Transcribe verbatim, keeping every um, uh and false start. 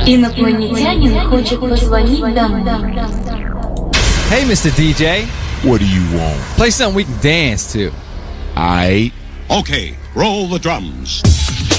Инопланетянин хочет позвонить домой. Hey, Mister D J. What do you want? Play something we can dance to. Aight. Okay, roll the drums.